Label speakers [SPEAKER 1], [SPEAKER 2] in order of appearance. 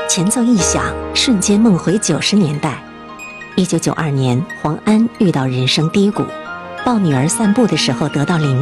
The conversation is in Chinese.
[SPEAKER 1] 前奏一响，瞬间梦回90年代。1992年，黄安遇到人生低谷，抱女儿散步的时候得到灵